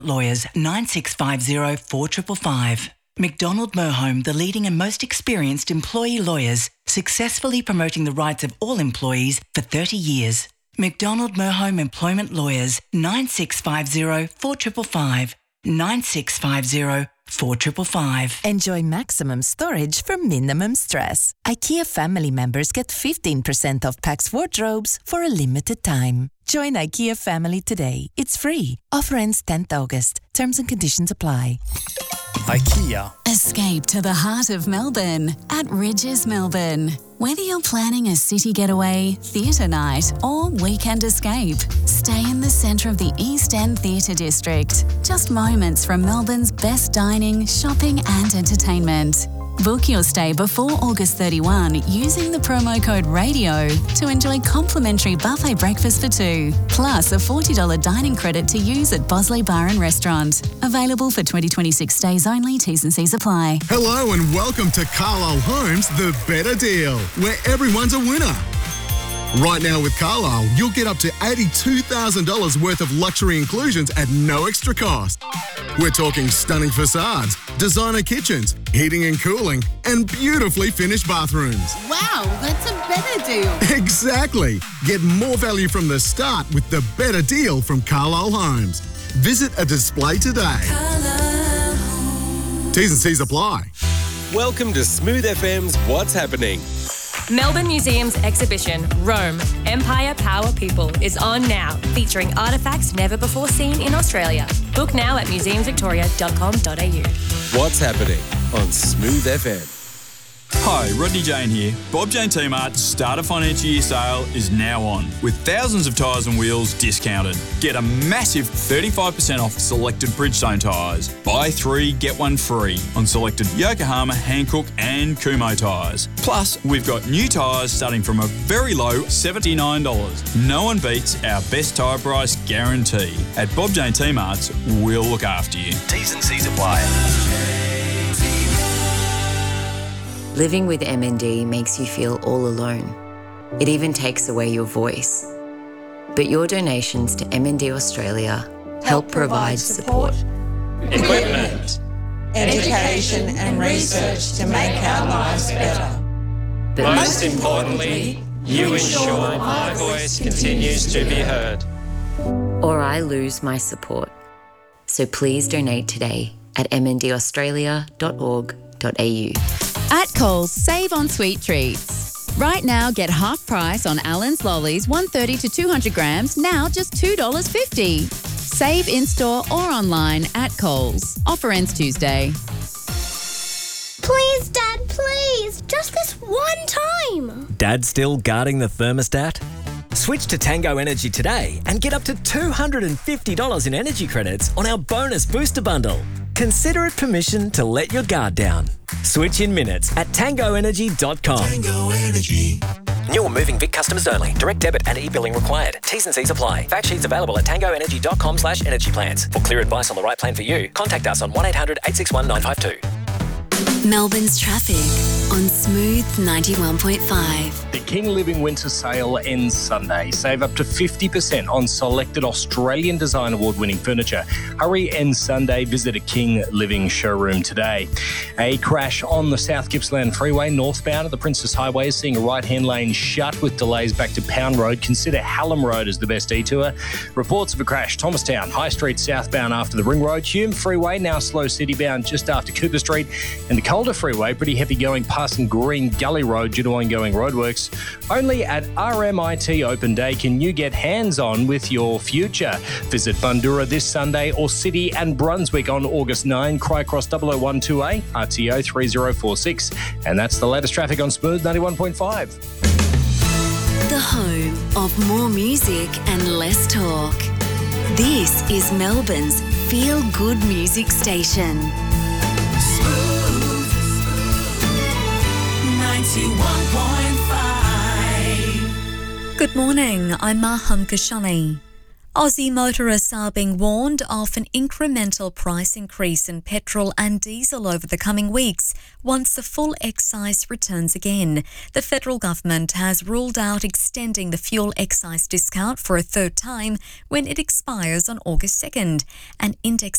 Lawyers 9650 4555. McDonald Merholm, the leading and most experienced employee lawyers, successfully promoting the rights of all employees for 30 years. McDonald Merholm Employment Lawyers 9650 4555. 9650 4555. Enjoy maximum storage for minimum stress. IKEA family members get 15% off Pax wardrobes for a limited time. Join IKEA family today. It's free. Offer ends 10th August. Terms and conditions apply. IKEA. Escape to the heart of Melbourne at Rydges Melbourne. Whether you're planning a city getaway, theatre night or weekend escape, stay in the centre of the East End Theatre District. Just moments from Melbourne's best dining, shopping and entertainment. Book your stay before August 31 using the promo code RADIO to enjoy complimentary buffet breakfast for two, plus a $40 dining credit to use at Bosley Bar and Restaurant. Available for 2026 stays only, T's and C's apply. Hello and welcome to Carlisle Homes, the better deal, where everyone's a winner. Right now with Carlisle, you'll get up to $82,000 worth of luxury inclusions at no extra cost. We're talking stunning facades, designer kitchens, heating and cooling, and beautifully finished bathrooms. Wow, that's a better deal. Exactly. Get more value from the start with the better deal from Carlisle Homes. Visit a display today. T's and C's apply. Welcome to Smooth FM's What's Happening. Melbourne Museum's exhibition, Rome, Empire, Power, People, is on now, featuring artefacts never before seen in Australia. Book now at museumsvictoria.com.au. What's Happening on Smooth FM. Hi, Rodney Jane here. Bob Jane T-Mart's Starter Financial Year sale is now on, with thousands of tyres and wheels discounted. Get a massive 35% off selected Bridgestone tyres. Buy 3, get 1 free on selected Yokohama, Hankook and Kumho tyres. Plus, we've got new tyres starting from a very low $79. No one beats our best tyre price guarantee. At Bob Jane T-Mart's, we'll look after you. T's and C's apply. Living with MND makes you feel all alone. It even takes away your voice. But your donations to MND Australia help provide support, equipment, education and research to make our lives better. But most importantly, you ensure my voice continues to be heard. or I lose my support. So please donate today at mndaustralia.org.au. At Coles, save on sweet treats. Right now, get half price on Allen's Lollies, 130 to 200 grams, now just $2.50. Save in-store or online at Coles. Offer ends Tuesday. Please, Dad, please. Just this one time. Dad still guarding the thermostat? Switch to Tango Energy today and get up to $250 in energy credits on our bonus booster bundle. Consider it permission to let your guard down. Switch in minutes at tangoenergy.com. Tango Energy. New or moving Vic customers only. Direct debit and e-billing required. T's and C's apply. Fact sheets available at tangoenergy.com/energy plans. For clear advice on the right plan for you, contact us on 1800 861 952. Melbourne's traffic on Smooth 91.5. The King Living Winter Sale ends Sunday. Save up to 50% on selected Australian Design Award-winning furniture. Hurry ends Sunday. Visit a King Living showroom today. A crash on the South Gippsland Freeway northbound at the Princess Highway is seeing a right-hand lane shut with delays back to Pound Road. Consider Hallam Road as the best detour. Reports of a crash. Thomastown, High Street southbound after the Ring Road. Hume Freeway now slow citybound just after Cooper Street. And the Calder Freeway, pretty heavy going passing Green Gully Road due to ongoing roadworks. Only at RMIT Open Day can you get hands-on with your future. Visit Bundoora this Sunday or City and Brunswick on August 9, Crycross 0012A, RTO 3046. And that's the latest traffic on Smooth 91.5. The home of more music and less talk. This is Melbourne's feel-good music station. 91.5. Good morning, I'm Maham Kashani. Aussie motorists are being warned of an incremental price increase in petrol and diesel over the coming weeks once the full excise returns again. The federal government has ruled out extending the fuel excise discount for a third time when it expires on August 2nd. An index